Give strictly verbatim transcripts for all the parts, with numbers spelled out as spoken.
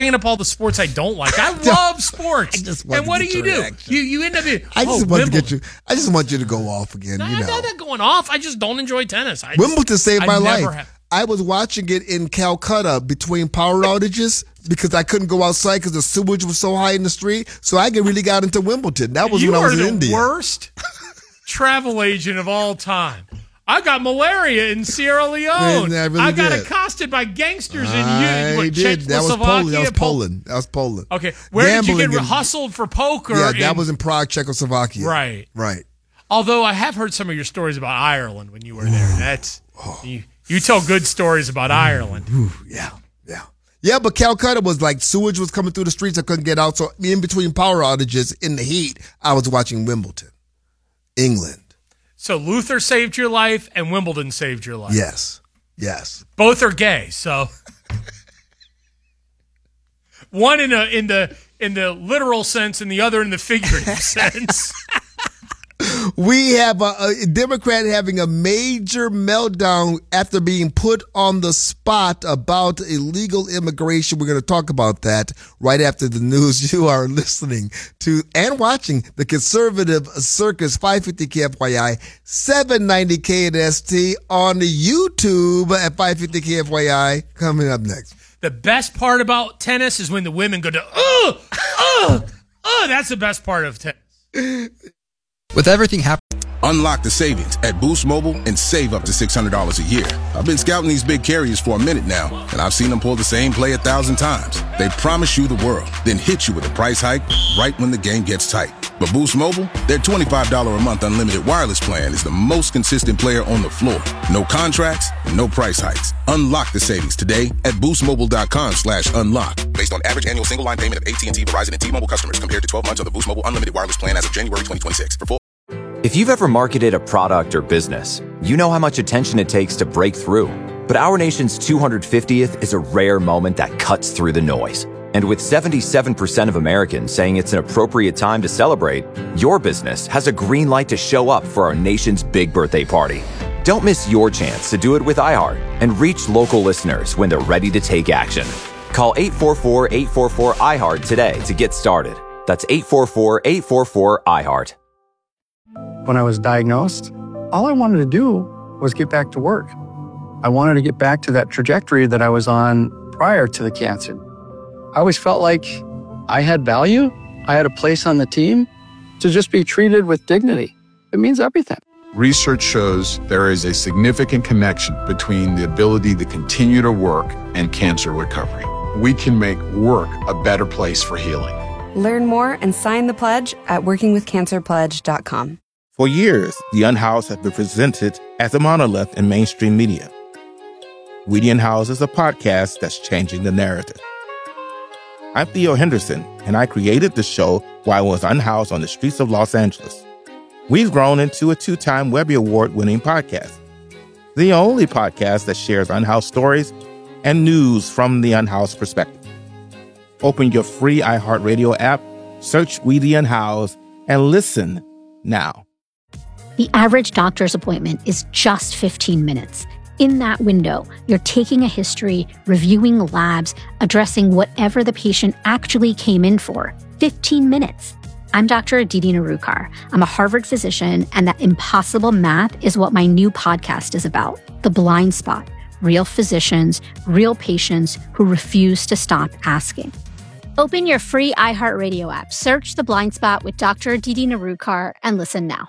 bringing up all the sports I don't like. I love sports. I just and what do you do? Reaction. You you end up being, I just oh, want Wimbledon. to get you. I just want you to go off again. No, you know, I'm not going off. I just don't enjoy tennis. I just, Wimbledon saved I my never life. Have. I was watching it in Calcutta between power outages because I couldn't go outside because the sewage was so high in the street. So I really got into Wimbledon. That was you when I was in the India. Worst travel agent of all time. I got malaria in Sierra Leone. I, really I got did. accosted by gangsters in I what, did. That was Poland. That was Poland. That was Poland. Okay, where Gambling did you get in, hustled for poker? Yeah, that in, was in Prague, Czechoslovakia. Right, right. Although I have heard some of your stories about Ireland when you were there. That's oh. you. You tell good stories about Ireland. Ooh, yeah, yeah, yeah. But Calcutta was like sewage was coming through the streets. I couldn't get out. So in between power outages in the heat, I was watching Wimbledon, England. So Luther saved your life and Wimbledon saved your life. Yes, yes. Both are gay. So one in a in the in the literal sense, and the other in the figurative sense. We have a, a Democrat having a major meltdown after being put on the spot about illegal immigration. We're going to talk about that right after the news. You are listening to and watching the Conservative Circus, five fifty K F Y I, seven ninety K N S T on YouTube at five fifty K F Y I. Coming up next. The best part about tennis is when the women go to, oh, oh, oh, that's the best part of tennis. With everything happening. Unlock the savings at Boost Mobile and save up to six hundred dollars a year. I've been scouting these big carriers for a minute now, and I've seen them pull the same play a thousand times. They promise you the world, then hit you with a price hike right when the game gets tight. But Boost Mobile, their twenty-five dollars a month unlimited wireless plan is the most consistent player on the floor. No contracts, no price hikes. Unlock the savings today at boostmobile.com slash unlock. Based on average annual single line payment of A T and T, Verizon, and T-Mobile customers compared to twelve months on the Boost Mobile unlimited wireless plan as of January twenty twenty-six. For full If you've ever marketed a product or business, you know how much attention it takes to break through. But our nation's two hundred fiftieth is a rare moment that cuts through the noise. And with seventy-seven percent of Americans saying it's an appropriate time to celebrate, your business has a green light to show up for our nation's big birthday party. Don't miss your chance to do it with iHeart and reach local listeners when they're ready to take action. Call eight four four, eight four four, I heart today to get started. That's eight four four, eight four four, I heart. When I was diagnosed, all I wanted to do was get back to work. I wanted to get back to that trajectory that I was on prior to the cancer. I always felt like I had value, I had a place on the team. To just be treated with dignity, it means everything. Research shows there is a significant connection between the ability to continue to work and cancer recovery. We can make work a better place for healing. Learn more and sign the pledge at working with cancer pledge dot com. For years, The Unhoused has been presented as a monolith in mainstream media. We the Unhoused is a podcast that's changing the narrative. I'm Theo Henderson, and I created the show while I was unhoused on the streets of Los Angeles. We've grown into a two-time Webby Award-winning podcast, the only podcast that shares unhoused stories and news from the unhoused perspective. Open your free iHeartRadio app, search We the Unhoused, and listen now. The average doctor's appointment is just fifteen minutes. In that window, you're taking a history, reviewing labs, addressing whatever the patient actually came in for. fifteen minutes. I'm Doctor Aditi Narukar. I'm a Harvard physician, and that impossible math is what my new podcast is about. The Blind Spot. Real physicians, real patients who refuse to stop asking. Open your free iHeartRadio app, search The Blind Spot with Doctor Aditi Narukar, and listen now.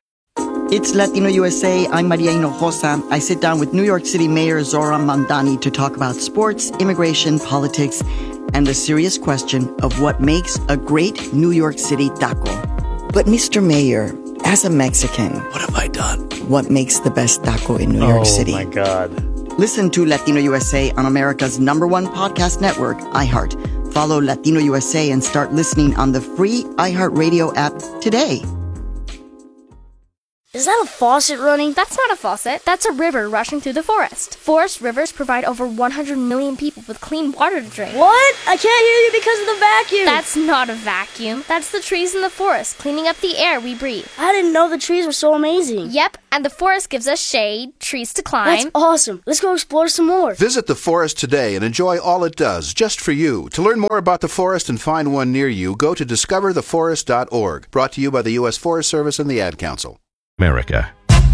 It's Latino U S A. I'm Maria Hinojosa. I sit down with New York City Mayor Zoran Mandani to talk about sports, immigration, politics, and the serious question of what makes a great New York City taco. But Mister Mayor, as a Mexican, what have I done? What makes the best taco in New oh, York City? Oh my God. Listen to Latino U S A on America's number one podcast network, iHeart. Follow Latino U S A and start listening on the free iHeartRadio app today. Is that a faucet running? That's not a faucet. That's a river rushing through the forest. Forest rivers provide over one hundred million people with clean water to drink. What? I can't hear you because of the vacuum. That's not a vacuum. That's the trees in the forest cleaning up the air we breathe. I didn't know the trees were so amazing. Yep, and the forest gives us shade, trees to climb. That's awesome. Let's go explore some more. Visit the forest today and enjoy all it does, just for you. To learn more about the forest and find one near you, go to discover the forest dot org. Brought to you by the U S Forest Service and the Ad Council. America.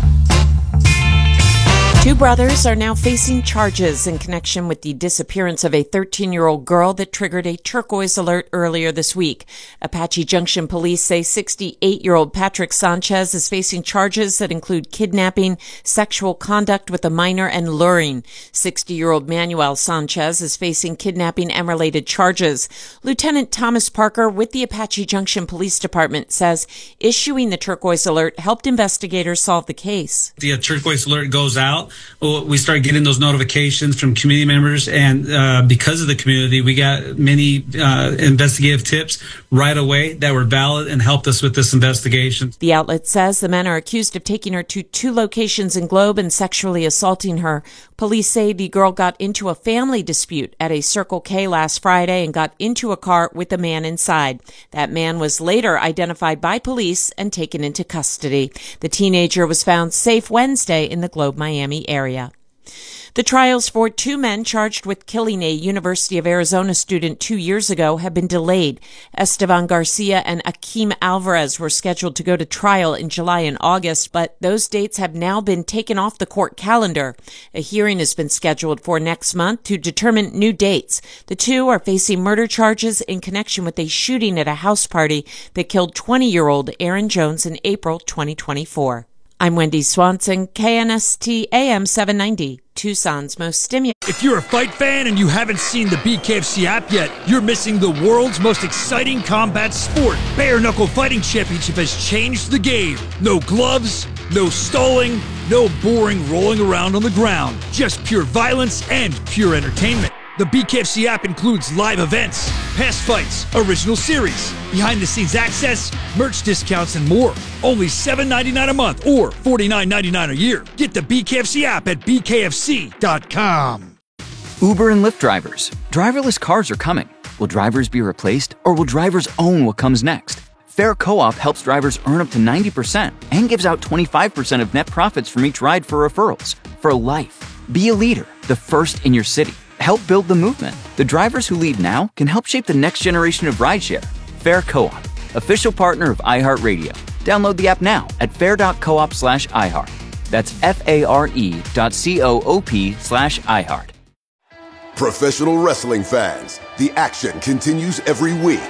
Two brothers are now facing charges in connection with the disappearance of a thirteen-year-old girl that triggered a turquoise alert earlier this week. Apache Junction police say sixty-eight-year-old Patrick Sanchez is facing charges that include kidnapping, sexual conduct with a minor, and luring. sixty-year-old Manuel Sanchez is facing kidnapping and related charges. Lieutenant Thomas Parker with the Apache Junction Police Department says issuing the turquoise alert helped investigators solve the case. The turquoise alert goes out. We start getting those notifications from community members, and uh, because of the community, we got many uh, investigative tips right away that were valid and helped us with this investigation. The outlet says the men are accused of taking her to two locations in Globe and sexually assaulting her. Police say the girl got into a family dispute at a Circle K last Friday and got into a car with a man inside. That man was later identified by police and taken into custody. The teenager was found safe Wednesday in the Globe, Miami area. The trials for two men charged with killing a University of Arizona student two years ago have been delayed. Esteban Garcia and Akeem Alvarez were scheduled to go to trial in July and August, but those dates have now been taken off the court calendar. A hearing has been scheduled for next month to determine new dates. The two are facing murder charges in connection with a shooting at a house party that killed twenty-year-old Aaron Jones in April twenty twenty-four. I'm Wendy Swanson, K N S T A M seven ninety, Tucson's most stimulating. If you're a fight fan and you haven't seen the B K F C app yet, you're missing the world's most exciting combat sport. Bare Knuckle Fighting Championship has changed the game. No gloves, no stalling, no boring rolling around on the ground. Just pure violence and pure entertainment. The B K F C app includes live events, past fights, original series, behind-the-scenes access, merch discounts, and more. Only seven ninety-nine a month or forty-nine ninety-nine a year. Get the B K F C app at B K F C dot com. Uber and Lyft drivers. Driverless cars are coming. Will drivers be replaced, or will drivers own what comes next? Fair Co-op helps drivers earn up to ninety percent and gives out twenty-five percent of net profits from each ride for referrals. For life. Be a leader, the first in your city. Help build the movement. The drivers who lead now can help shape the next generation of rideshare. Fair Co-op, official partner of iHeartRadio. Download the app now at fair.coop slash iHeart. That's F-A-R-E dot C-O-O-P slash iHeart. Professional wrestling fans, the action continues every week.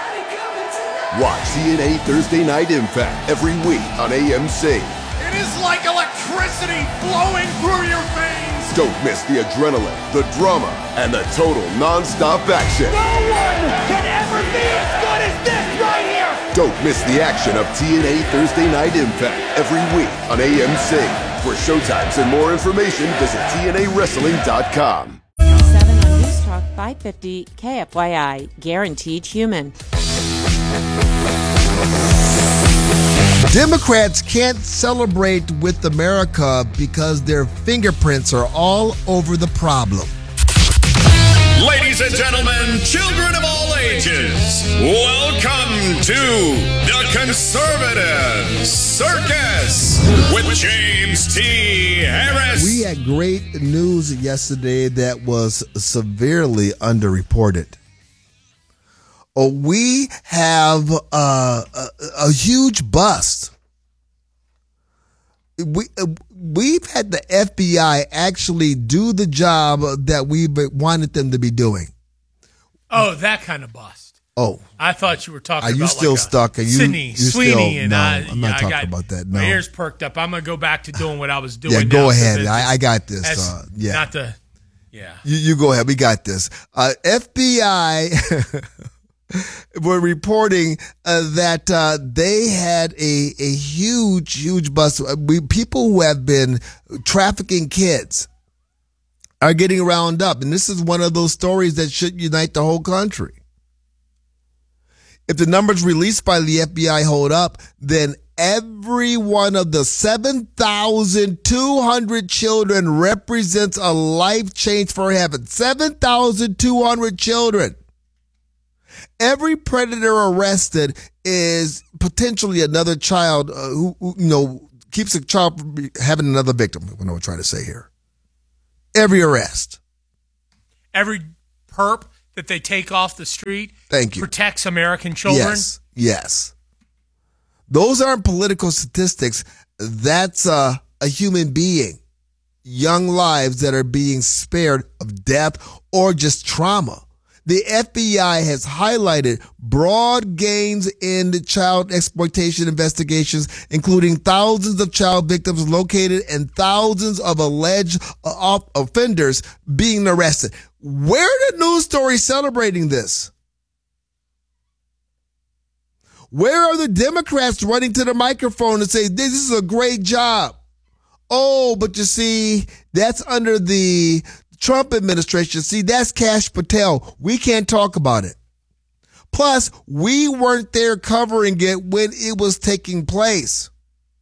Watch T N A Thursday Night Impact every week on A M C. It is like electricity flowing through your veins. Don't miss the adrenaline, the drama, and the total non-stop action. No one can ever be as good as this right here. Don't miss the action of T N A Thursday Night Impact every week on A M C. For showtimes and more information, visit T N A wrestling dot com. seven on News Talk five fifty K F Y I, guaranteed human. Democrats can't celebrate with America because their fingerprints are all over the problem. Ladies and gentlemen, children of all ages, welcome to the Conservative Circus with James T. Harris. We had great news yesterday that was severely underreported. Oh, we have uh, a, a huge bust. We uh, we've had the F B I actually do the job that we wanted them to be doing. Oh, that kind of bust. Oh, I thought you were talking. Are you about still like stuck? Are you Sydney you Sweeney still, and no, I, I'm not I talking got about that. No, my ears perked up. I'm gonna go back to doing what I was doing. Yeah, go now, ahead. I, I got this. That's Uh, yeah, not the. Yeah, you, you go ahead. We got this. Uh, F B I were reporting uh, that uh, they had a a huge, huge bust. We, people who have been trafficking kids are getting rounded up, and this is one of those stories that should unite the whole country. If the numbers released by the F B I hold up, then every one of the seven thousand two hundred children represents a life change for heaven. seven thousand two hundred children. Every predator arrested is potentially another child uh, who, who, you know, keeps a child from having another victim. What I'm trying to say here. Every arrest. Every perp that they take off the street Thank you. protects American children. Yes, yes. Those aren't political statistics. That's uh, a human being. Young lives that are being spared of death or just trauma. The F B I has highlighted broad gains in the child exploitation investigations, including thousands of child victims located and thousands of alleged uh, offenders being arrested. Where are the news stories celebrating this? Where are the Democrats running to the microphone and say, this is a great job? Oh, but you see, that's under the Trump administration. See, that's Kash Patel. We can't talk about it. Plus, we weren't there covering it when it was taking place.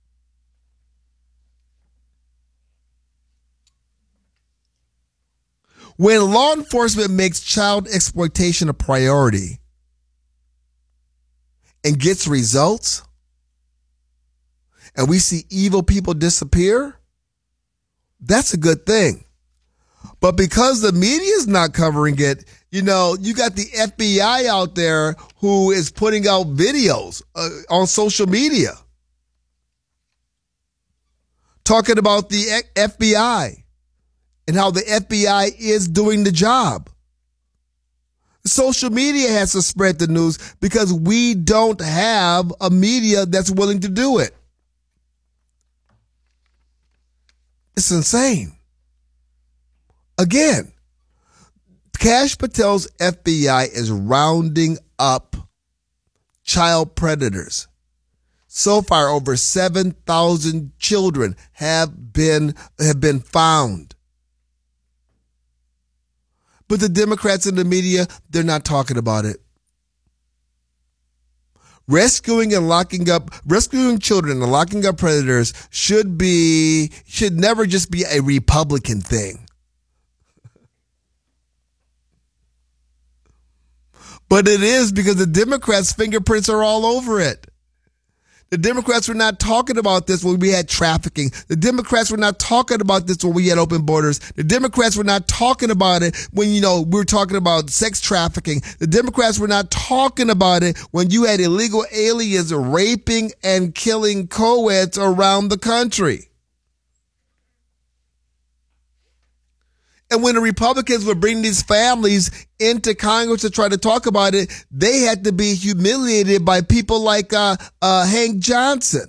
When law enforcement makes child exploitation a priority and gets results, and we see evil people disappear, that's a good thing. But because the media is not covering it, you know, you got the F B I out there who is putting out videos uh, on social media talking about the F B I and how the F B I is doing the job. Social media has to spread the news because we don't have a media that's willing to do it. It's insane. Again, Kash Patel's F B I is rounding up child predators. So far, over seven thousand children have been, have been found. But the Democrats and the media, they're not talking about it. Rescuing and locking up, rescuing children and locking up predators should be, should never just be a Republican thing. But it is because the Democrats' fingerprints are all over it. The Democrats were not talking about this when we had trafficking. The Democrats were not talking about this when we had open borders. The Democrats were not talking about it when, you know, we were talking about sex trafficking. The Democrats were not talking about it when you had illegal aliens raping and killing co-eds around the country. And when the Republicans were bringing these families into Congress to try to talk about it, they had to be humiliated by people like uh, uh, Hank Johnson.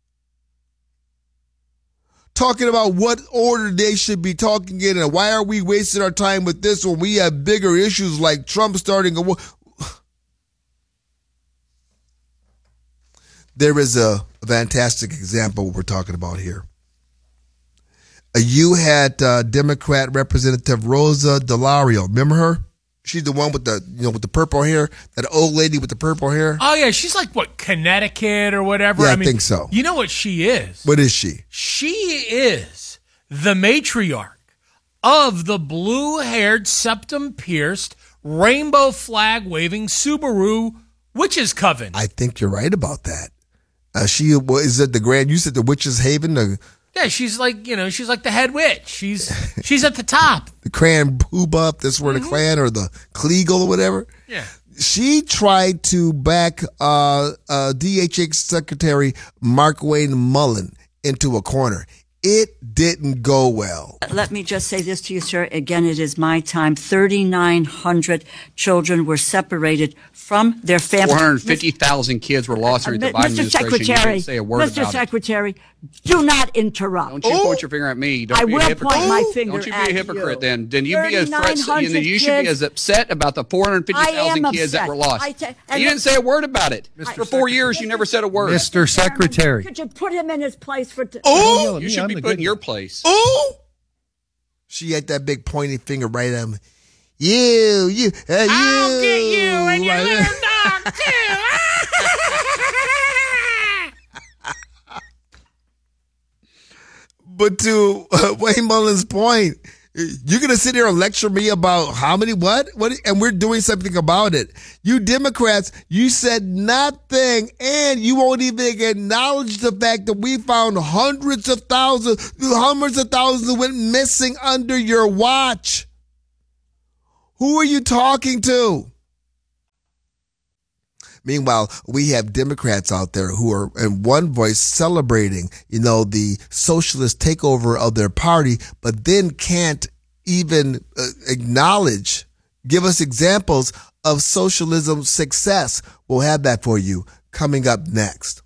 Talking about what order they should be talking in and why are we wasting our time with this when we have bigger issues like Trump starting a war. There is a fantastic example we're talking about here. You had uh, Democrat Representative Rosa DeLauro. Remember her? She's the one with the, you know, with the purple hair. That old lady with the purple hair. Oh yeah, she's like what, Connecticut or whatever. Yeah, I, I mean, think so. You know what she is? What is she? She is the matriarch of the blue-haired, septum-pierced, rainbow flag-waving Subaru Witches Coven. I think you're right about that. Uh, she well, is it the Grand? You said the Witches Haven. The Yeah, she's like, you know, she's like the head witch. She's she's at the top. The Clan Pooba, this were the Mm-hmm. clan, or the Kleagle or whatever. Yeah. She tried to back uh, uh, D H S Secretary Markwayne Mullin into a corner. It didn't go well. Let me just say this to you, sir. Again, it is my time. thirty-nine hundred children were separated from their families. four hundred fifty thousand kids were lost during the Biden Mister administration. You Secretary, didn't say a word Mister about it. Secretary, do not interrupt. Don't you point your finger at me. Don't I be will a hypocrite. point my finger Don't you be at a hypocrite you. then. Then you be as thirty-nine threats, hundred then you should be kids. as upset about the four hundred fifty thousand I am kids that upset. were lost. I ta- and you look- didn't say a word about it. For four years, you never said a word. Mister Secretary. Could you put him in his place for... T- Oh, you should be put in your place. Oh, she had that big pointy finger right at him. You, you, uh, you. I'll get you and your Right. little dog too. But to uh, Wayne Mullins' point, you're going to sit here and lecture me about how many, what? what? And we're doing something about it. You Democrats, you said nothing, and you won't even acknowledge the fact that we found hundreds of thousands, hundreds of thousands went missing under your watch. Who are you talking to? Meanwhile, we have Democrats out there who are in one voice celebrating, you know, the socialist takeover of their party, but then can't even uh, acknowledge, give us examples of socialism success. We'll have that for you coming up next.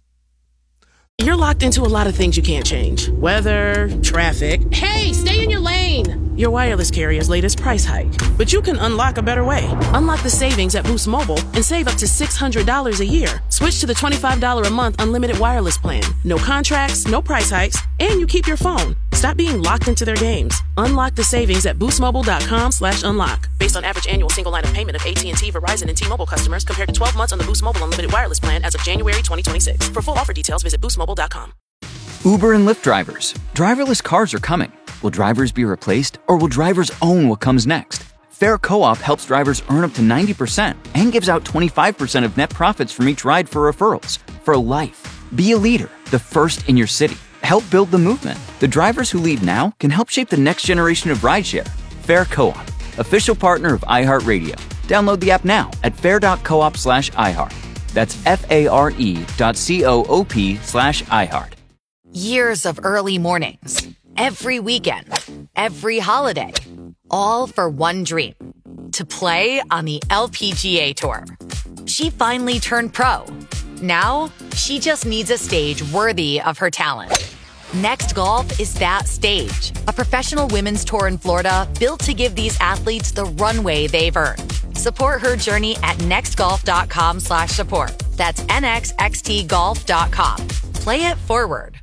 You're locked into a lot of things you can't change. Weather, traffic. Hey, stay in your lane! Your wireless carrier's latest price hike. But you can unlock a better way. Unlock the savings at Boost Mobile and save up to six hundred dollars a year. Switch to the twenty-five dollars a month unlimited wireless plan. No contracts, no price hikes, and you keep your phone. Stop being locked into their games. Unlock the savings at boostmobile.com slash unlock. Based on average annual single line of payment of A T and T, Verizon, and T-Mobile customers compared to twelve months on the Boost Mobile unlimited wireless plan as of January twenty twenty-six. For full offer details, visit boost mobile dot com. Uber and Lyft drivers. Driverless cars are coming. Will drivers be replaced, or will drivers own what comes next? Fair Co-op helps drivers earn up to ninety percent and gives out twenty-five percent of net profits from each ride for referrals. For life. Be a leader, the first in your city. Help build the movement. The drivers who lead now can help shape the next generation of rideshare. Fair Co-op, official partner of iHeartRadio. Download the app now at fair.coop slash iHeart. That's F-A-R-E dot C-O-O-P slash iHeart. Years of early mornings, every weekend, every holiday, all for one dream, to play on the L P G A Tour. She finally turned pro. Now, she just needs a stage worthy of her talent. Next Golf is that stage, a professional women's tour in Florida built to give these athletes the runway they've earned. Support her journey at nextgolf.com slash support. That's N X X T golf dot com. Play it forward.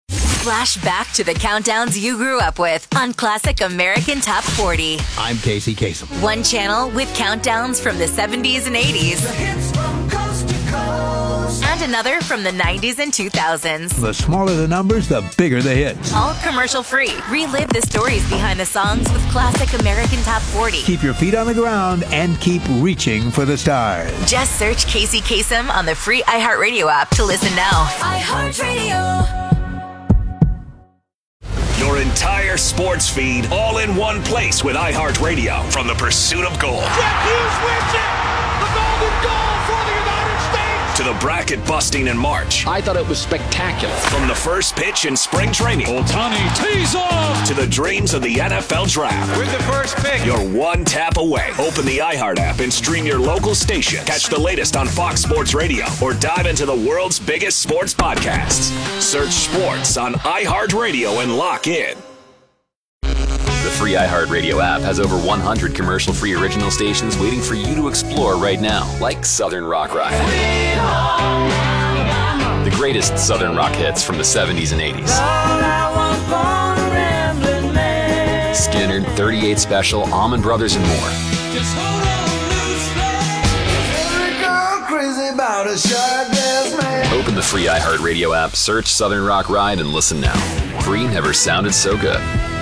Flash back to the countdowns you grew up with on Classic American Top forty. I'm Casey Kasem. One channel with countdowns from the seventies and eighties. The hits from coast to coast. And another from the nineties and two thousands. The smaller the numbers, the bigger the hits. All commercial free. Relive the stories behind the songs with Classic American Top forty. Keep your feet on the ground and keep reaching for the stars. Just search Casey Kasem on the free iHeartRadio app to listen now. iHeartRadio. Your entire sports feed all in one place with iHeartRadio from the pursuit of gold. Jack Hughes wins it! The golden goal for the United States! To the bracket busting in March. I thought it was spectacular. From the first pitch in spring training. Ohtani tees off! To the dreams of the N F L Draft. With the first pick. You're one tap away. Open the iHeart app and stream your local station. Catch the latest on Fox Sports Radio or dive into the world's biggest sports podcasts. Search sports on iHeartRadio and lock in. The free iHeartRadio app has over one hundred commercial-free original stations waiting for you to explore right now, like Southern Rock Ride. The greatest Southern rock hits from the seventies and eighties. Skinner, thirty-eight Special, Allman Brothers, and more. Open the free iHeartRadio app, search Southern Rock Ride, and listen now. Free never sounded so good.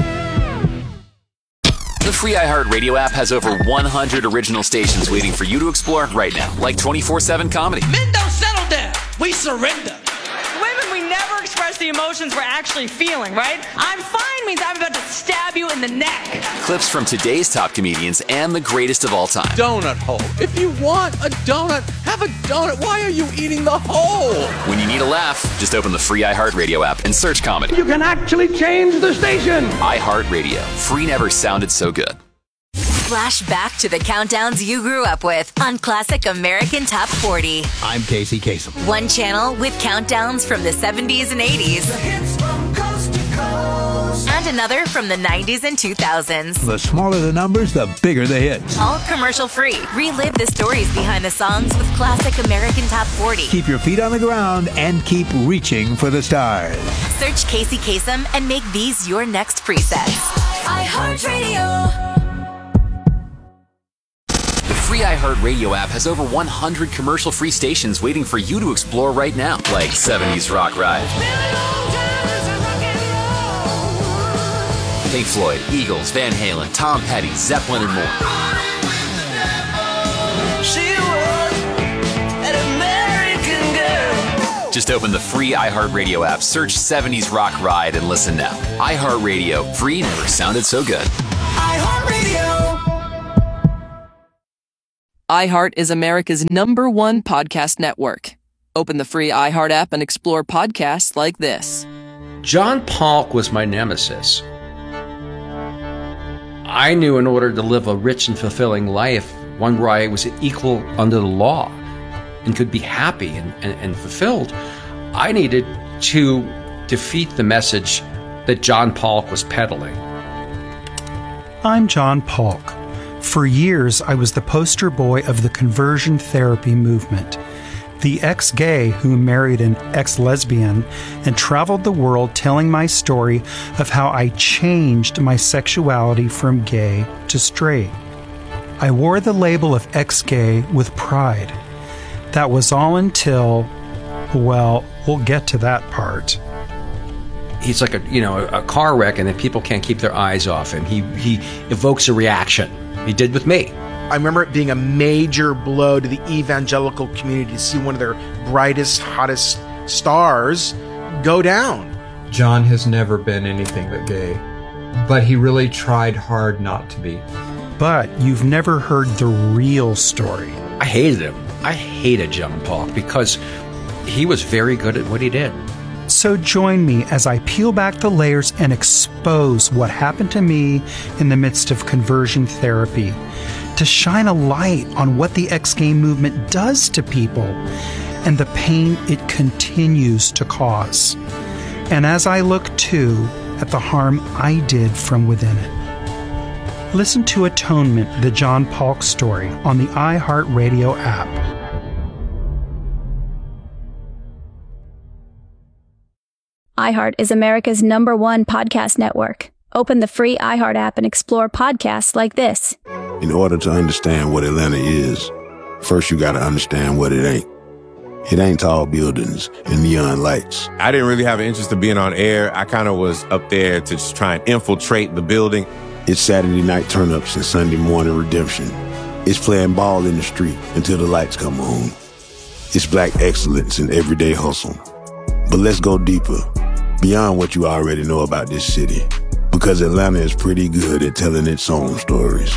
The free iHeartRadio app has over one hundred original stations waiting for you to explore right now, like twenty-four seven comedy. Men don't settle down. We surrender. Women, we never express the emotions we're actually feeling, right? I'm fine means I'm about to stab you in the neck. Clips from today's top comedians and the greatest of all time. Donut hole. If you want a donut, have a donut. Why are you eating the hole? When you need a laugh, just open the free iHeartRadio app and search comedy. You can actually change the station. iHeartRadio. Free never sounded so good. Flash back to the countdowns you grew up with on Classic American Top forty. I'm Casey Kasem. One channel with countdowns from the seventies and eighties. The hits from coast to coast. And another from the nineties and two thousands. The smaller the numbers, the bigger the hits. All commercial free. Relive the stories behind the songs with Classic American Top forty. Keep your feet on the ground and keep reaching for the stars. Search Casey Kasem and make these your next presets. iHeartRadio. The free iHeartRadio app has over one hundred commercial-free stations waiting for you to explore right now, like seventies Rock Ride. Pink Floyd, Eagles, Van Halen, Tom Petty, Zeppelin, and more. She was an American girl. Just open the free iHeartRadio app, search seventies Rock Ride, and listen now. iHeartRadio, free never sounded so good. iHeartRadio. iHeart is America's number one podcast network. Open the free iHeart app and explore podcasts like this. John Polk was my nemesis. I knew in order to live a rich and fulfilling life, one where I was equal under the law and could be happy and, and, and fulfilled, I needed to defeat the message that John Polk was peddling. I'm John Polk. For years, I was the poster boy of the conversion therapy movement. The ex-gay who married an ex-lesbian and traveled the world telling my story of how I changed my sexuality from gay to straight. I wore the label of ex-gay with pride. That was all until, well, we'll get to that part. He's like a, you know, a car wreck, and then people can't keep their eyes off him. He, he evokes a reaction. He did with me. I remember it being a major blow to the evangelical community to see one of their brightest, hottest stars go down. John has never been anything but gay, but he really tried hard not to be. But you've never heard the real story. I hated him. I hated John Polk because he was very good at what he did. So join me as I peel back the layers and expose what happened to me in the midst of conversion therapy, to shine a light on what the ex-gay movement does to people and the pain it continues to cause. And as I look, too, at the harm I did from within it. Listen to Atonement, the John Polk story, on the iHeartRadio app. iHeart is America's number one podcast network. Open the free iHeart app and explore podcasts like this. In order to understand what Atlanta is, first you gotta understand what it ain't. It ain't tall buildings and neon lights. I didn't really have an interest in being on air. I kind of was up there to just try and infiltrate the building. It's Saturday night turn-ups and Sunday morning redemption. It's playing ball in the street until the lights come on. It's black excellence in everyday hustle. But let's go deeper, beyond what you already know about this city. Because Atlanta is pretty good at telling its own stories.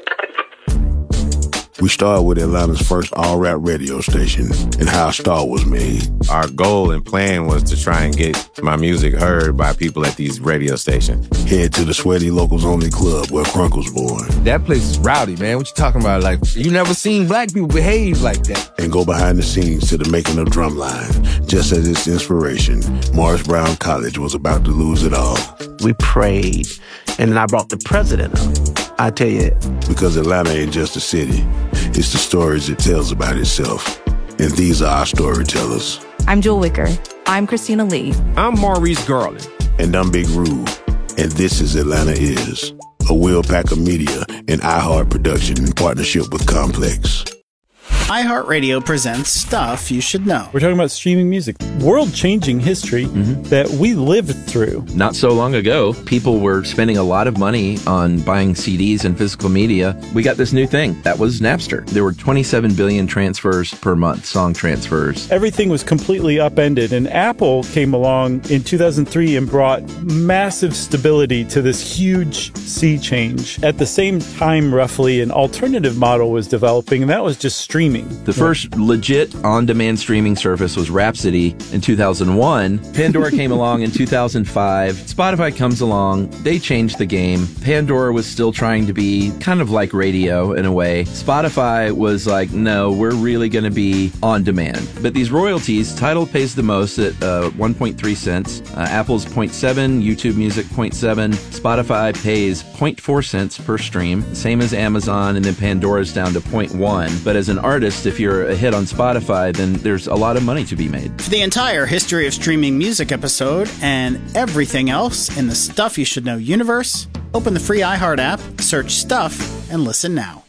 We started with Atlanta's first all-rap radio station and how a star was made. Our goal and plan was to try and get my music heard by people at these radio stations. Head to the Sweaty Locals Only Club where Crunk was born. That place is rowdy, man. What you talking about? Like, you never seen black people behave like that. And go behind the scenes to the making of Drumline. Just as its inspiration, Morris Brown College was about to lose it all. We prayed, and then I brought the president up. I tell you, because Atlanta ain't just a city. It's the stories it tells about itself. And these are our storytellers. I'm Jewel Wicker. I'm Christina Lee. I'm Maurice Garland. And I'm Big Rube. And this is Atlanta Is, a Will Packer Media and iHeart production in partnership with Complex. iHeartRadio presents Stuff You Should Know. We're talking about streaming music, world-changing history mm-hmm. that we lived through. Not so long ago, people were spending a lot of money on buying C Ds and physical media. We got this new thing. That was Napster. There were twenty-seven billion transfers per month, song transfers. Everything was completely upended, and Apple came along in two thousand three and brought massive stability to this huge sea change. At the same time, roughly, an alternative model was developing, and that was just streaming. The first legit on-demand streaming service was Rhapsody in two thousand one. Pandora came along in two thousand five. Spotify comes along. They changed the game. Pandora was still trying to be kind of like radio in a way. Spotify was like, no, we're really going to be on demand. But these royalties, Tidal pays the most at uh, one point three cents. Uh, Apple's zero point seven, YouTube Music zero point seven. Spotify pays zero point four cents per stream, same as Amazon, and then Pandora's down to zero point one. But as an artist, if you're a hit on Spotify, then there's a lot of money to be made. For the entire history of streaming music episode and everything else in the Stuff You Should Know universe, open the free iHeart app, search Stuff, and listen now.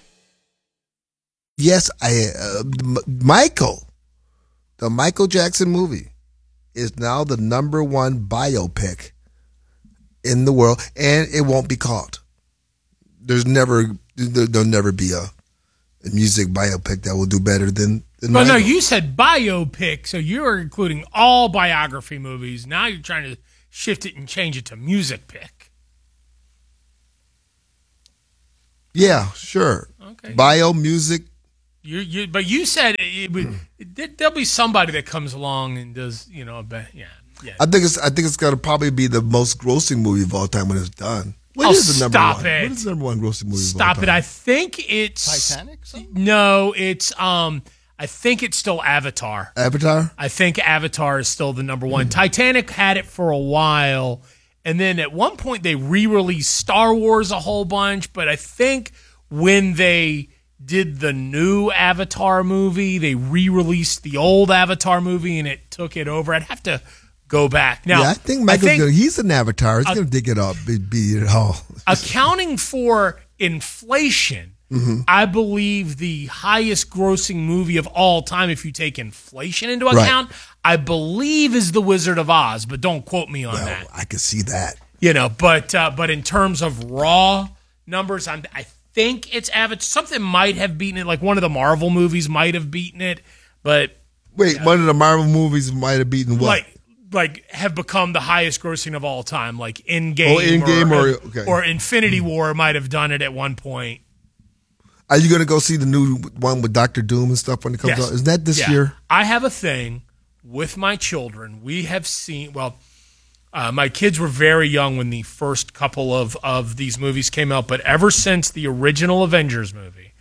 Yes, I uh, M- Michael, the Michael Jackson movie, is now the number one biopic in the world, and it won't be caught. There's never, there'll never be a, a music biopic that will do better than. than Well, no, Michael. you said biopic, so you're including all biography movies. Now you're trying to shift it and change it to music pick. Yeah, sure. Okay. Bio music. You, you, but you said it would, it, there'll be somebody that comes along and does, you know, a be- yeah, yeah. I think it's. I think it's gonna probably be the most grossing movie of all time when it's done. What Oh, is the number stop one? it. What is the number one grossing movie? Stop of all it! time? I think it's Titanic. No, it's um. I think it's still Avatar. Avatar. I think Avatar is still the number one. Titanic had it for a while, and then at one point they re-released Star Wars a whole bunch. But I think when they did the new Avatar movie, they re-released the old Avatar movie, and it took it over. I'd have to go back now. yeah, I think Michael's think, gonna, he's an Avatar. He's uh, gonna dig it up, beat, beat it all. accounting for inflation, Mm-hmm. I believe the highest grossing movie of all time, if you take inflation into Right. account, I believe is The Wizard of Oz, but don't quote me on Well, that. I can see that. You know, but uh, but in terms of raw numbers, I'm, I think it's Avatar. Something might have beaten it, like one of the Marvel movies might have beaten it, but Wait, one of the Marvel movies might have beaten what? like like have become the highest grossing of all time, like Endgame, Oh, Endgame or, or- okay. or Infinity War might have done it at one point. Are you gonna go see the new one with Doctor Doom and stuff when it comes Yes. out? Is that this Yeah. year? I have a thing with my children. We have seen, well, uh, my kids were very young when the first couple of, of these movies came out, but ever since the original Avengers movie,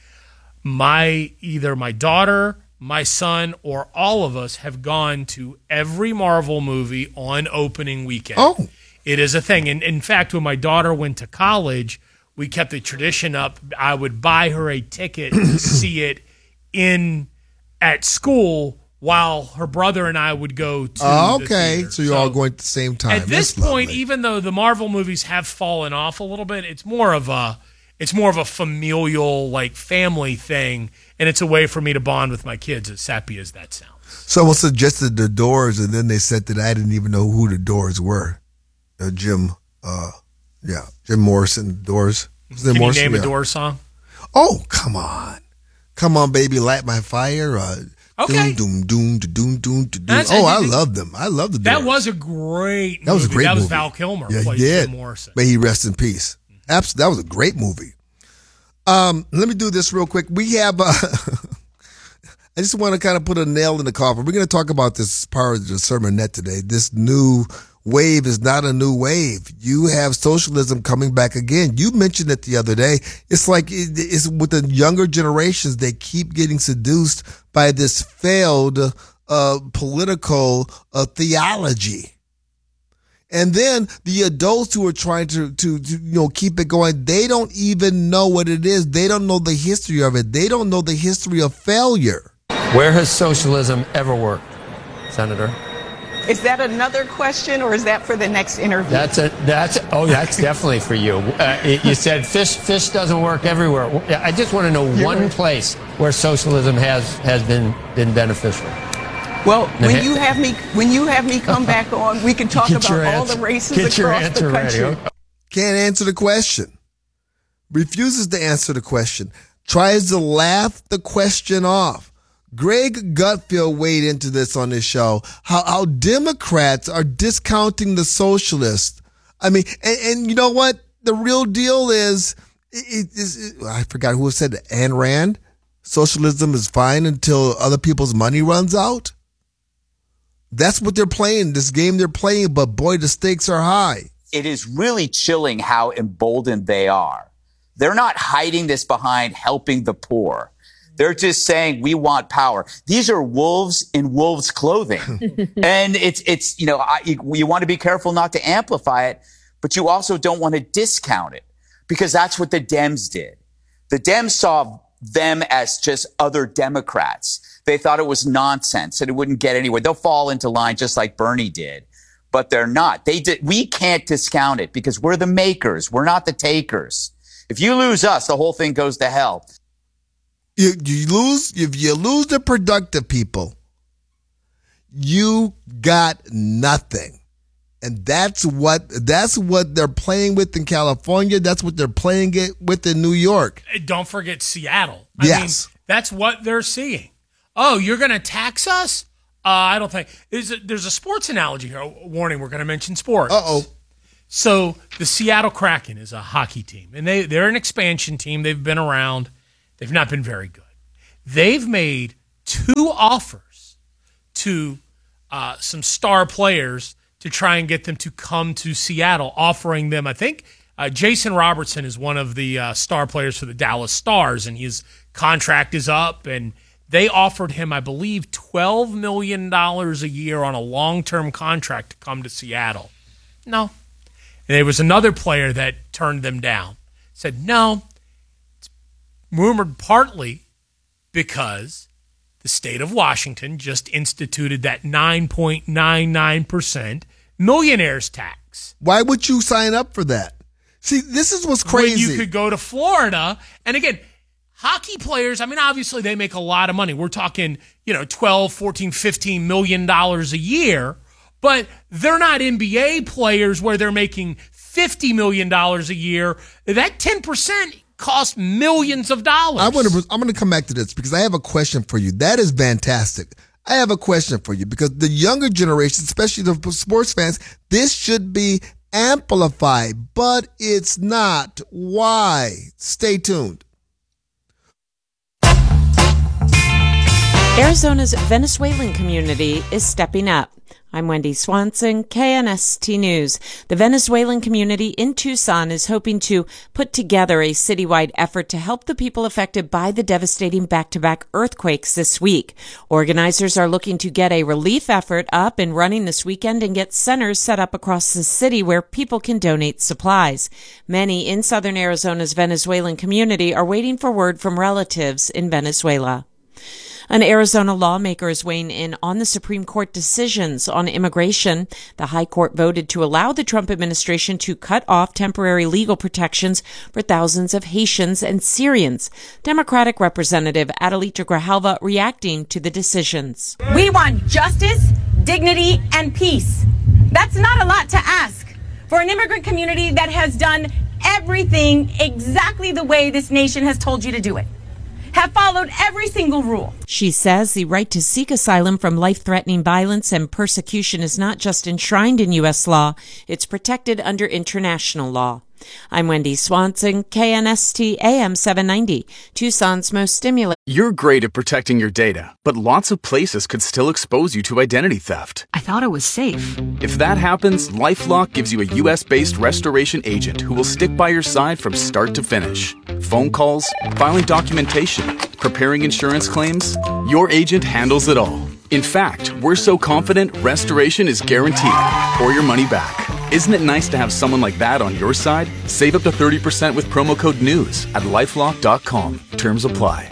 my either my daughter, my son, or all of us have gone to every Marvel movie on opening weekend. Oh. It is a thing. And in fact, when my daughter went to college, we kept the tradition up. I would buy her a ticket to see it in at school while her brother and I would go to Oh, the okay, theater. so you're all going at the same time. At this That's point, lovely. even though the Marvel movies have fallen off a little bit, it's more of a it's more of a familial, like, family thing, and it's a way for me to bond with my kids, as sappy as that sounds. Someone suggested the Doors, and then they said that I didn't even know who the Doors were. Uh, Jim, uh, yeah, Jim Morrison, the Doors. Was it Can Morrison? you name Yeah. a Doors song? Oh, come on. Come on, baby, light my fire. Uh, Okay. Doom, doom, doom, doom, doom, doom. That's- Oh, I I- love them. I love the Doors. That was a great That was a movie. great That was movie. Val Kilmer Yeah, he played did. Jim Morrison. May he rest in peace. Absolutely, that was a great movie. Um, let me do this real quick. We have. Uh, I just want to kind of put a nail in the coffin. We're going to talk about this as part of the sermonette today. This new wave is not a new wave. You have socialism coming back again. You mentioned it the other day. It's like it, it's with the younger generations. They keep getting seduced by this failed uh, political uh, theology. And then the adults who are trying to, to, to, you know, keep it going, they don't even know what it is. They don't know the history of it. They don't know the history of failure. Where has socialism ever worked, Senator? Is that another question, or is that for the next interview? That's a that's oh that's definitely for you. Uh, it- you said fish fish doesn't work everywhere. I just want to know You're one right. place where socialism has has been been beneficial. Well, when Okay. you have me when you have me come back on, we can talk Get about your all answer- the races get your across answer the ready, country. okay? Can't answer the question. Refuses to answer the question. Tries to laugh the question off. Greg Gutfeld weighed into this on this show. How, how Democrats are discounting the socialists. I mean, and, and you know what? The real deal is, it, it, it, I forgot who said it. Ayn Rand. Socialism is fine until other people's money runs out. That's what they're playing, this game they're playing, but boy, the stakes are high. It is really chilling how emboldened they are. They're not hiding this behind helping the poor. They're just saying, we want power. These are wolves in wolves' clothing. And it's, it's, you know, I, you, you want to be careful not to amplify it, but you also don't want to discount it, because that's what the Dems did. The Dems saw them as just other Democrats. They thought it was nonsense and it wouldn't get anywhere. They'll fall into line just like Bernie did, but they're not. They did. We can't discount it because we're the makers. We're not the takers. If you lose us, the whole thing goes to hell. You, you lose, if you lose the productive people, you got nothing. And that's what that's what they're playing with in California. That's what they're playing it with in New York. Don't forget Seattle. I yes. mean, that's what they're seeing. Oh, you're going to tax us? Uh, I don't think. There's a, there's a sports analogy here. Oh, warning, we're going to mention sports. Uh-oh. So the Seattle Kraken is a hockey team, and they, they're an expansion team. They've been around. They've not been very good. They've made two offers to uh, some star players to try and get them to come to Seattle, offering them, I think, uh, Jason Robertson is one of the uh, star players for the Dallas Stars, and his contract is up, and they offered him, I believe, twelve million dollars a year on a long-term contract to come to Seattle. No. And there was another player that turned them down, said, no, it's rumored partly because the state of Washington just instituted that nine point nine nine percent millionaires tax. Why would you sign up for that? See, this is what's crazy. When you could go to Florida, and again, hockey players, I mean, obviously they make a lot of money. We're talking, you know, twelve, fourteen, fifteen million dollars a year, but they're not N B A players where they're making fifty million dollars a year. That ten percent cost millions of dollars. I want to, I'm going to come back to this because I have a question for you. That is fantastic. I have a question for you because the younger generation, especially the sports fans, this should be amplified, but it's not. Why? Stay tuned. Arizona's Venezuelan community is stepping up. I'm Wendy Swanson, K N S T News. The Venezuelan community in Tucson is hoping to put together a citywide effort to help the people affected by the devastating back-to-back earthquakes this week. Organizers are looking to get a relief effort up and running this weekend and get centers set up across the city where people can donate supplies. Many in southern Arizona's Venezuelan community are waiting for word from relatives in Venezuela. An Arizona lawmaker is weighing in on the Supreme Court decisions on immigration. The High Court voted to allow the Trump administration to cut off temporary legal protections for thousands of Haitians and Syrians. Democratic Representative Adelita Grijalva reacting to the decisions. We want justice, dignity, and peace. That's not a lot to ask for an immigrant community that has done everything exactly the way this nation has told you to do it. Have followed every single rule. She says the right to seek asylum from life-threatening violence and persecution is not just enshrined in U S law, it's protected under international law. I'm Wendy Swanson, K N S T A M seven ninety, Tucson's most stimulating. You're great at protecting your data, but lots of places could still expose you to identity theft. I thought it was safe. If that happens, LifeLock gives you a U S-based restoration agent who will stick by your side from start to finish. Phone calls, filing documentation, preparing insurance claims, your agent handles it all. In fact, we're so confident restoration is guaranteed or your money back. Isn't it nice to have someone like that on your side? Save up to thirty percent with promo code NEWS at lifelock dot com. Terms apply.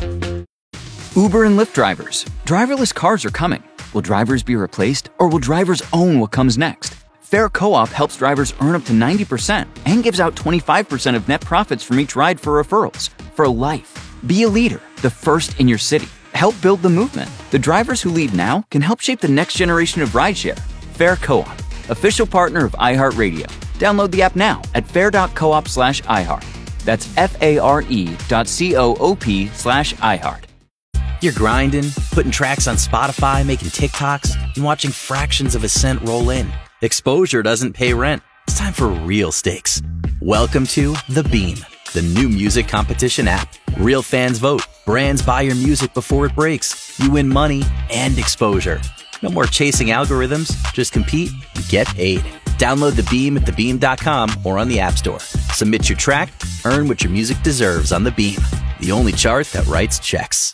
Uber and Lyft drivers. Driverless cars are coming. Will drivers be replaced, or will drivers own what comes next? Fair Co-op helps drivers earn up to ninety percent and gives out twenty-five percent of net profits from each ride for referrals. For life. Be a leader, the first in your city. Help build the movement. The drivers who lead now can help shape the next generation of rideshare. Fair Co-op, official partner of iHeartRadio. Download the app now at fair.coop slash iHeart. That's F-A-R-E dot C-O-O-P slash iHeart. You're grinding, putting tracks on Spotify, making TikToks, and watching fractions of a cent roll in. Exposure doesn't pay rent. It's time for real stakes. Welcome to The Beam, the new music competition app. Real fans vote. Brands buy your music before it breaks. You win money and exposure. No more chasing algorithms. Just compete and get paid. Download The Beam at the beam dot com or on the App Store. Submit your track. Earn what your music deserves on The Beam, the only chart that writes checks.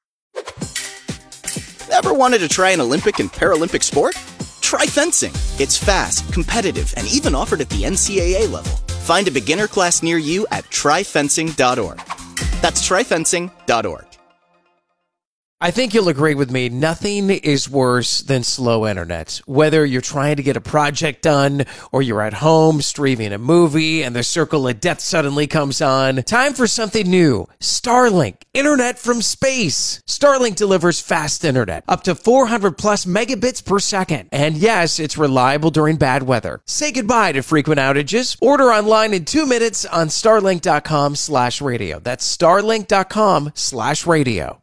Ever wanted to try an Olympic and Paralympic sport? Try fencing. It's fast, competitive, and even offered at the N C double A level. Find a beginner class near you at try fencing dot org. That's try fencing dot org. I think you'll agree with me. Nothing is worse than slow internet. Whether you're trying to get a project done or you're at home streaming a movie and the circle of death suddenly comes on. Time for something new. Starlink. Internet from space. Starlink delivers fast internet. Up to four hundred plus megabits per second. And yes, it's reliable during bad weather. Say goodbye to frequent outages. Order online in two minutes on starlink.com slash radio. That's starlink.com slash radio.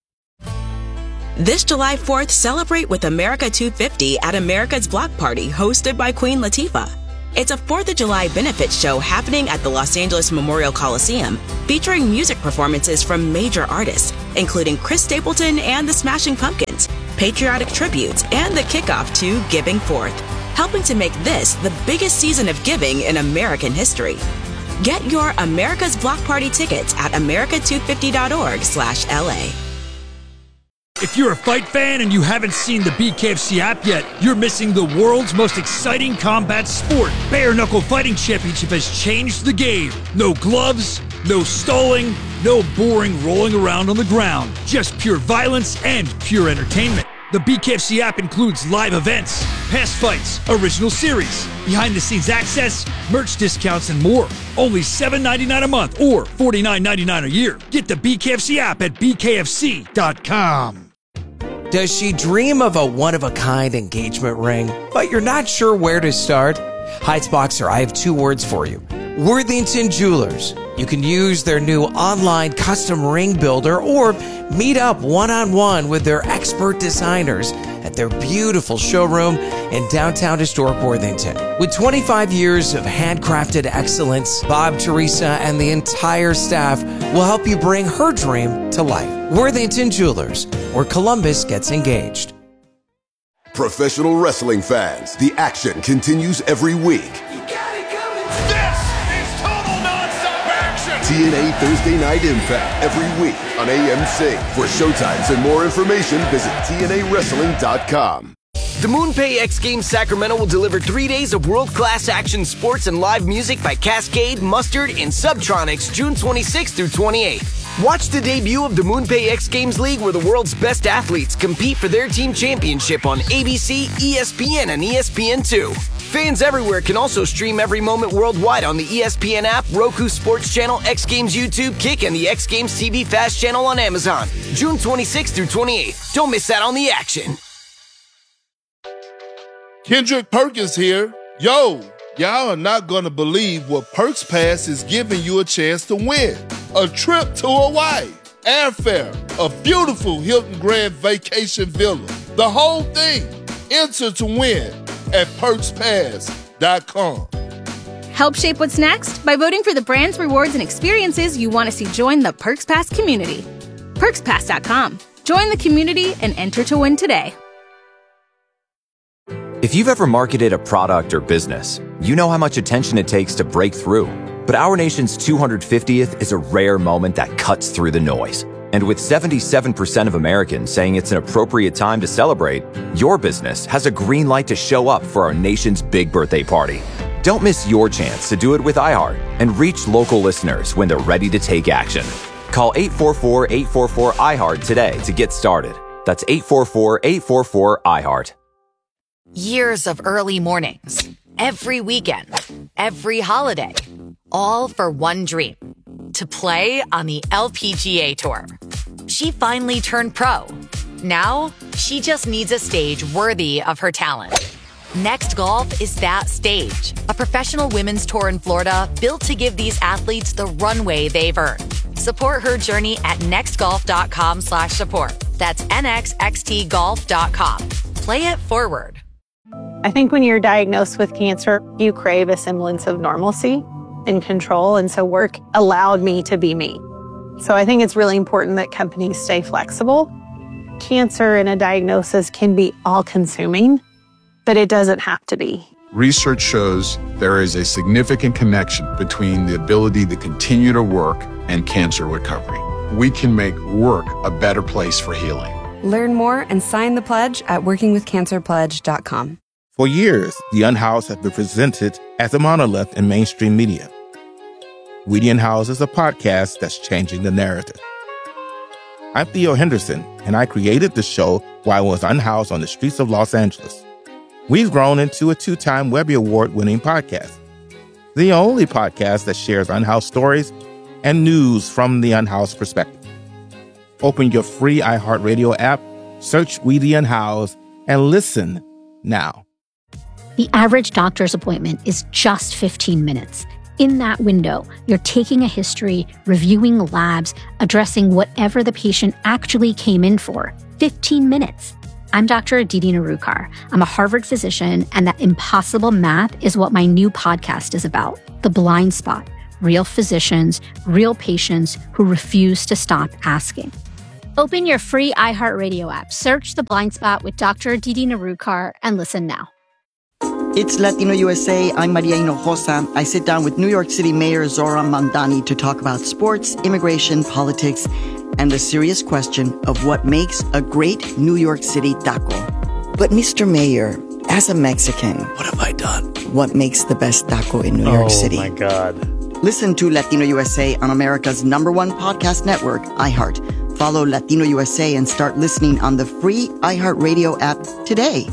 This July fourth, celebrate with America two fifty at America's Block Party, hosted by Queen Latifah. It's a fourth of July benefit show happening at the Los Angeles Memorial Coliseum, featuring music performances from major artists, including Chris Stapleton and the Smashing Pumpkins, patriotic tributes, and the kickoff to Giving Forth, helping to make this the biggest season of giving in American history. Get your America's Block Party tickets at america two fifty dot org slash L A. If you're a fight fan and you haven't seen the B K F C app yet, you're missing the world's most exciting combat sport. Bare Knuckle Fighting Championship has changed the game. No gloves, no stalling, no boring rolling around on the ground. Just pure violence and pure entertainment. The B K F C app includes live events, past fights, original series, behind-the-scenes access, merch discounts, and more. Only seven ninety-nine a month or forty-nine ninety-nine a year. Get the B K F C app at b k f c dot com. Does she dream of a one-of-a-kind engagement ring, but you're not sure where to start? Heights Boxer, I have two words for you. Worthington Jewelers. You can use their new online custom ring builder or meet up one-on-one with their expert designers at their beautiful showroom in downtown historic Worthington. With twenty-five years of handcrafted excellence, Bob, Teresa, and the entire staff will help you bring her dream to life. Worthington Jewelers, where Columbus gets engaged. Professional wrestling fans, the action continues every week. T N A Thursday Night Impact every week on A M C. For showtimes and more information, visit T N A wrestling dot com. The MoonPay X Games Sacramento will deliver three days of world-class action sports and live music by Cascade, Mustard, and Subtronics June twenty-sixth through twenty-eighth. Watch the debut of the MoonPay X Games League, where the world's best athletes compete for their team championship on A B C, E S P N, and E S P N two. Fans everywhere can also stream every moment worldwide on the E S P N app, Roku Sports Channel, X Games YouTube, Kick, and the X Games T V Fast Channel on Amazon. June twenty-sixth through twenty-eighth. Don't miss out on the action. Kendrick Perkins here. Yo, y'all are not going to believe what Perks Pass is giving you a chance to win. A trip to Hawaii, airfare, a beautiful Hilton Grand Vacation Villa. The whole thing. Enter to win at perks pass dot com. Help shape what's next by voting for the brands, rewards, and experiences you want to see join the Perks Pass community. perks pass dot com. Join the community and enter to win today. If you've ever marketed a product or business, you know how much attention it takes to break through. But our nation's two hundred fiftieth is a rare moment that cuts through the noise. And with seventy-seven percent of Americans saying it's an appropriate time to celebrate, your business has a green light to show up for our nation's big birthday party. Don't miss your chance to do it with iHeart and reach local listeners when they're ready to take action. Call eight four four, eight four four, I HEART today to get started. That's eight four four, eight four four, I HEART. Years of early mornings, every weekend, every holiday, all for one dream, to play on the L P G A Tour. She finally turned pro. Now, she just needs a stage worthy of her talent. Next Golf is that stage, a professional women's tour in Florida built to give these athletes the runway they've earned. Support her journey at nextgolf.com slash support. That's N X X T golf dot com. Play it forward. I think when you're diagnosed with cancer, you crave a semblance of normalcy and control. And so work allowed me to be me. So I think it's really important that companies stay flexible. Cancer and a diagnosis can be all-consuming, but it doesn't have to be. Research shows there is a significant connection between the ability to continue to work and cancer recovery. We can make work a better place for healing. Learn more and sign the pledge at working with cancer pledge dot com. For years, The Unhoused has been presented as a monolith in mainstream media. We The Unhoused is a podcast that's changing the narrative. I'm Theo Henderson, and I created the show while I was unhoused on the streets of Los Angeles. We've grown into a two-time Webby Award-winning podcast, the only podcast that shares unhoused stories and news from the unhoused perspective. Open your free iHeartRadio app, search We the Unhoused, and listen now. The average doctor's appointment is just fifteen minutes. In that window, you're taking a history, reviewing labs, addressing whatever the patient actually came in for. fifteen minutes. I'm Doctor Aditi Narukar. I'm a Harvard physician, and that impossible math is what my new podcast is about. The Blind Spot. Real physicians, real patients who refuse to stop asking. Open your free iHeartRadio app, search The Blind Spot with Doctor Aditi Narukar, and listen now. It's Latino U S A. I'm Maria Hinojosa. I sit down with New York City Mayor Zohran Mamdani to talk about sports, immigration, politics, and the serious question of what makes a great New York City taco. But Mister Mayor, as a Mexican, what have I done? What makes the best taco in New York City? Oh, my God. Listen to Latino U S A on America's number one podcast network, iHeart. Follow Latino U S A and start listening on the free iHeartRadio app today.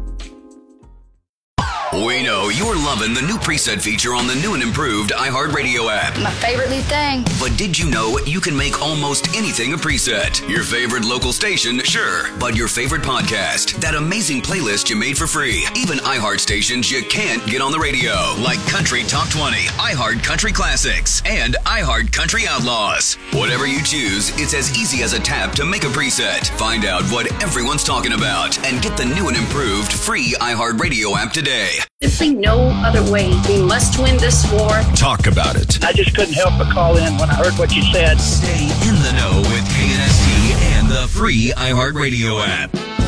We know you're loving the new preset feature on the new and improved iHeartRadio app. My favorite new thing. But did you know you can make almost anything a preset? Your favorite local station, sure. But your favorite podcast, that amazing playlist you made for free. Even iHeart stations you can't get on the radio, like Country Top twenty, iHeart Country Classics, and iHeart Country Outlaws. Whatever you choose, it's as easy as a tap to make a preset. Find out what everyone's talking about and get the new and improved free iHeartRadio app today. Simply no other way. We must win this war. Talk about it. I just couldn't help but call in when I heard what you said. Stay in the know with K N S T and the free iHeartRadio app.